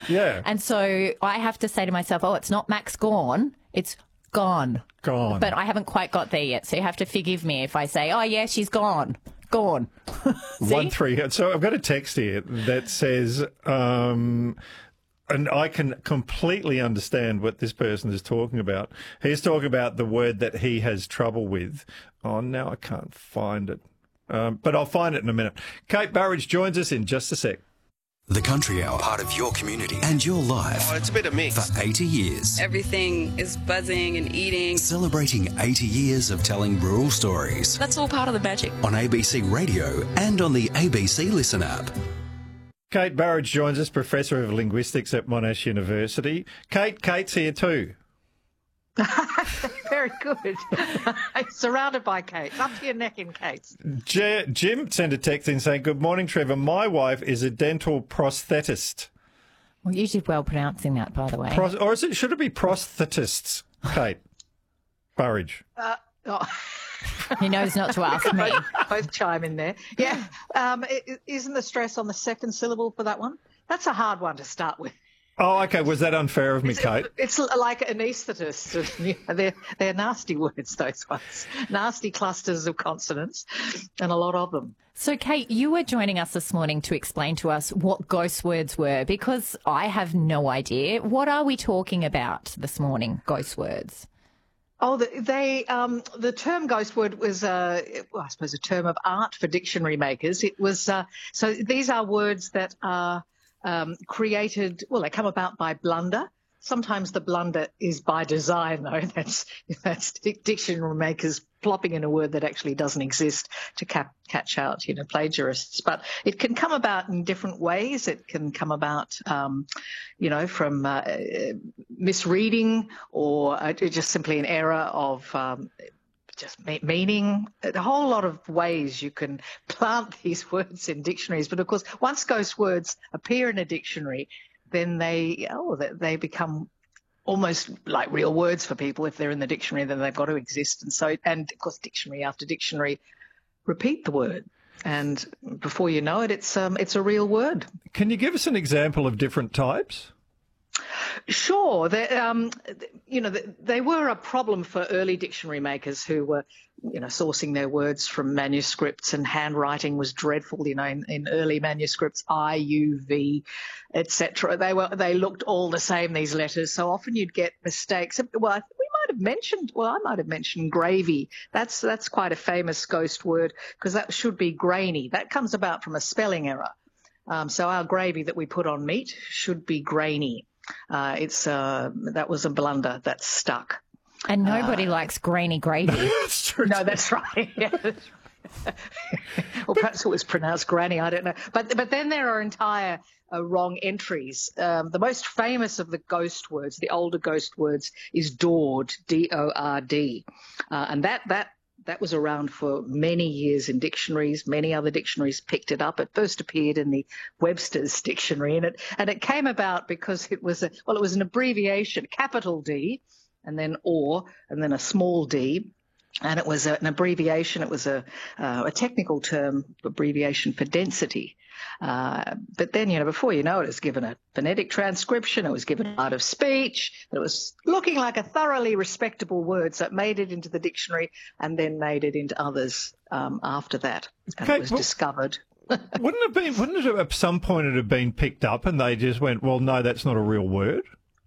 Yeah. And so I have to say to myself, oh, it's not Max gone, it's gone. Gone. But I haven't quite got there yet, so you have to forgive me if I say, oh, yeah, she's gone. Gone. 1-3. So I've got a text here that says, and I can completely understand what this person is talking about. He's talking about the word that he has trouble with. Oh, now I can't find it. But I'll find it in a minute. Kate Burridge joins us in just a sec. The Country Hour, part of your community and your life. Oh, it's a bit of mix. For 80 years. Everything is buzzing and eating. Celebrating 80 years of telling rural stories. That's all part of the magic. On ABC Radio and on the ABC Listen app. Kate Burridge joins us, Professor of Linguistics at Monash University. Kate's here too. Very good. Surrounded by Kates. Up to your neck in Kates. Jim sent a text in saying, good morning, Trevor. My wife is a dental prosthetist. Well, you did well pronouncing that, by the way. Should it be prosthetists, Kate Burridge? He knows not to ask me. Both chime in there. Yeah. Isn't the stress on the second syllable for that one? That's a hard one to start with. Oh, okay. Was that unfair of me, Kate? It's like anaesthetist. They're nasty words, those ones. Nasty clusters of consonants, and a lot of them. So, Kate, you were joining us this morning to explain to us what ghost words were, because I have no idea. What are we talking about this morning, ghost words? Oh, the term ghost word was, I suppose, a term of art for dictionary makers. It was so these are words that are created. Well, they come about by blunder. Sometimes the blunder is by design, though. That's dictionary makers plopping in a word that actually doesn't exist to catch out, plagiarists. But it can come about in different ways. It can come about, from misreading or just simply an error of just meaning. A whole lot of ways you can plant these words in dictionaries. But, of course, once ghost words appear in a dictionary, then they become almost like real words for people. If they're in the dictionary, then they've got to exist. And of course, dictionary after dictionary repeat the word. And before you know it, it's a real word. Can you give us an example of different types? Sure. They were a problem for early dictionary makers who were, sourcing their words from manuscripts, and handwriting was dreadful, in early manuscripts, I, U, V, etc. They looked all the same, these letters. So often you'd get mistakes. Well, I might have mentioned gravy. That's quite a famous ghost word, because that should be grainy. That comes about from a spelling error. So our gravy that we put on meat should be grainy. That was a blunder that stuck. And nobody likes grainy gravy. That's true. No, that's right. Yeah. Or perhaps it was pronounced granny, I don't know. But then there are entire wrong entries. The most famous of the ghost words, the older ghost words, is Dord, D-O-R-D. And that was around for many years in dictionaries. Many other dictionaries picked it up. It first appeared in the Webster's dictionary, and it came about because it was an abbreviation, capital D, and then or, and then a small d. And it was an abbreviation. It was a technical term, abbreviation for density. But then, before you know it, was given a phonetic transcription. It was given a part of speech. It was looking like a thoroughly respectable word. So it made it into the dictionary and then made it into others after that. And it was discovered. Wouldn't it at some point it have been picked up and they just went, well, no, that's not a real word?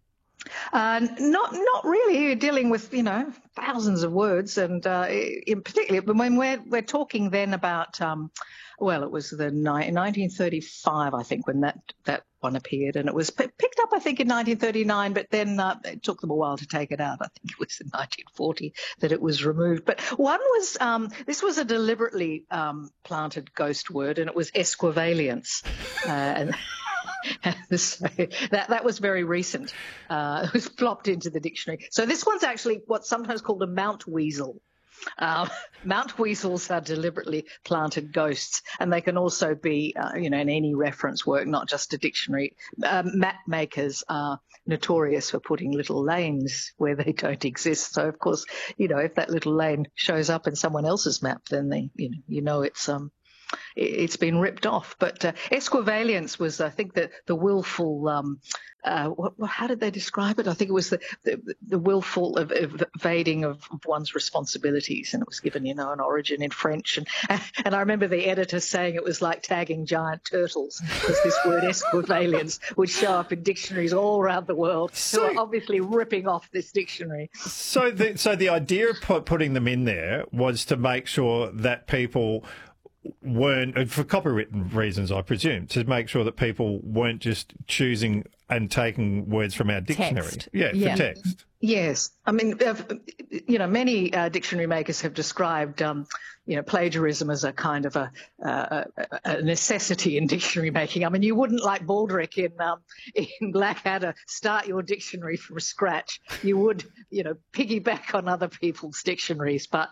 Not really. You're dealing with, thousands of words, and in particular, when we're talking then about, it was the 1935, I think, when that one appeared, and it was picked up, I think, in 1939, but then it took them a while to take it out. I think it was in 1940 that it was removed. But one was, this was a deliberately planted ghost word, and it was esquivalence, and so that was very recent. It was plopped into the dictionary. So this one's actually what's sometimes called a mount weasel. Mount weasels are deliberately planted ghosts, and they can also be, in any reference work, not just a dictionary. Map makers are notorious for putting little lanes where they don't exist. So, of course, if that little lane shows up in someone else's map, then it's it's been ripped off. But esquivalience was, I think, the willful. How did they describe it? I think it was the willful evading of one's responsibilities, and it was given, an origin in French. And I remember the editor saying it was like tagging giant turtles, because this word esquivalience would show up in dictionaries all around the world, who are obviously ripping off this dictionary. So the idea of putting them in there was to make sure that people weren't, for copywritten reasons, I presume, to make sure that people weren't just choosing and taking words from our dictionary. Text. For text. Yes. I mean, many dictionary makers have described, plagiarism as a kind of a necessity in dictionary making. I mean, you wouldn't, like Baldrick in Blackadder, start your dictionary from scratch. You would, piggyback on other people's dictionaries, but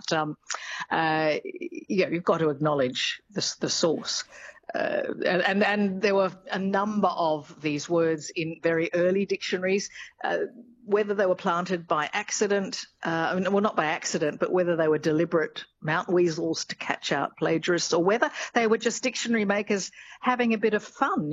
you've got to acknowledge the source. And there were a number of these words in very early dictionaries, whether they were planted by accident, not by accident, but whether they were deliberate mount weasels to catch out plagiarists, or whether they were just dictionary makers having a bit of fun.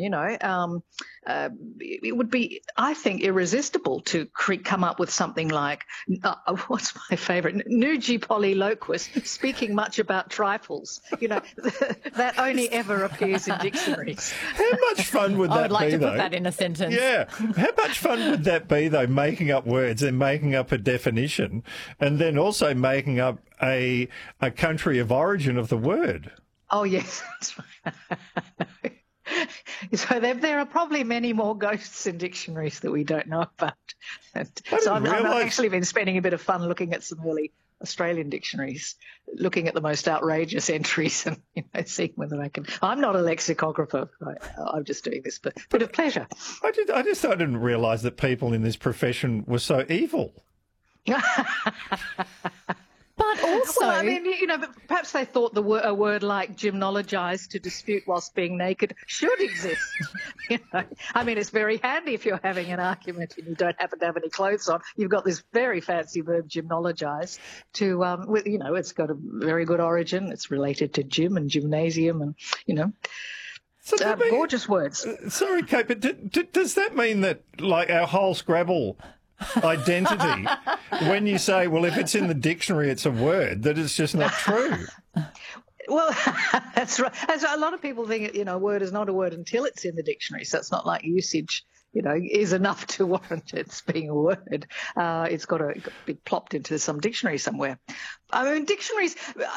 It would be, I think, irresistible to come up with something like, what's my favourite? Nugi polyloquus, speaking much about trifles. That only ever appears in dictionaries. How much fun would that be, I would like to though? put that in a sentence. Yeah. How much fun would that be, though, making up words and making up a definition, and then also making up a country of origin of the word? Oh, yes, that's right. So there are probably many more ghosts in dictionaries that we don't know about. So I've actually been spending a bit of fun looking at some early Australian dictionaries, looking at the most outrageous entries and seeing whether I can. I'm not a lexicographer. I'm just doing this for a bit of pleasure. I didn't realise that people in this profession were so evil. But also, well, I mean, perhaps they thought a word like gymnologise, to dispute whilst being naked, should exist. I mean, it's very handy if you're having an argument and you don't happen to have any clothes on. You've got this very fancy verb, gymnologise, it's got a very good origin. It's related to gym and gymnasium, and So gorgeous words. Sorry, Kate, but does that mean that, like, our whole Scrabble identity, when you say, well, if it's in the dictionary, it's a word, that it's just not true? Well, that's right. As a lot of people think, a word is not a word until it's in the dictionary. So it's not like usage, is enough to warrant it being a word. It's got to be plopped into some dictionary somewhere. I mean, dictionaries,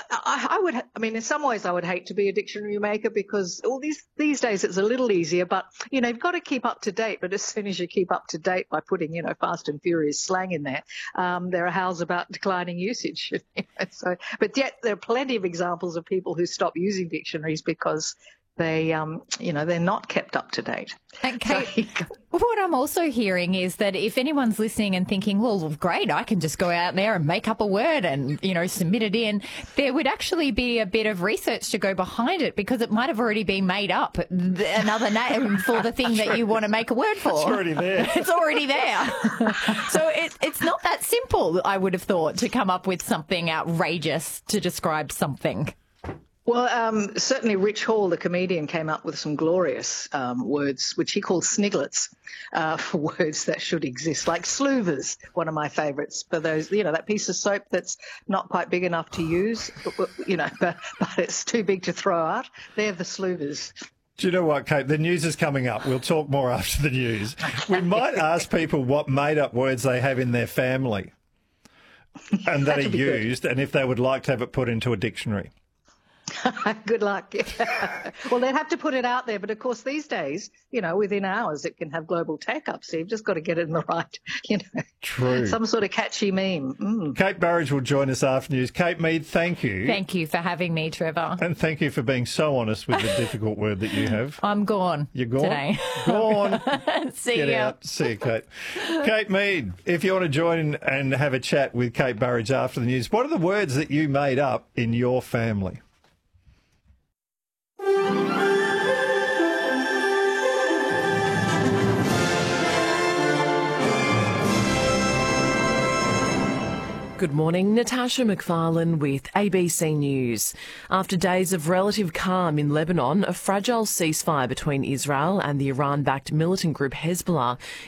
in some ways I would hate to be a dictionary maker, because all these days it's a little easier, but, you've got to keep up to date. But as soon as you keep up to date by putting, fast and furious slang in there, there are howls about declining usage. But yet there are plenty of examples of people who stop using dictionaries because they, they're not kept up to date. And Kate, what I'm also hearing is that if anyone's listening and thinking, well, great, I can just go out there and make up a word and, submit it in, there would actually be a bit of research to go behind it, because it might have already been made up, another name for the thing that you want to make a word for. It's already there. It's already there. So it's not that simple, I would have thought, to come up with something outrageous to describe something. Well, certainly Rich Hall, the comedian, came up with some glorious words, which he called snigglets, for words that should exist, like sloovers, one of my favourites, for those, that piece of soap that's not quite big enough to use, but it's too big to throw out. They're the sloovers. Do you know what, Kate? The news is coming up. We'll talk more after the news. We might ask people what made-up words they have in their family and that are used, and if they would like to have it put into a dictionary. Good luck. Well, they'd have to put it out there. But, of course, these days, within hours, it can have global take-up. So you've just got to get it in the right, True. Some sort of catchy meme. Kate Burridge will join us after news. Kate Mead, thank you. Thank you for having me, Trevor. And thank you for being so honest with the difficult word that you have. I'm gone. You're gone? Today. Gone. See Get ya. out. See you, Kate. Kate Mead, if you want to join and have a chat with Kate Burridge after the news, what are the words that you made up in your family? Good morning, Natasha McFarlane with ABC News. After days of relative calm in Lebanon, a fragile ceasefire between Israel and the Iran-backed militant group Hezbollah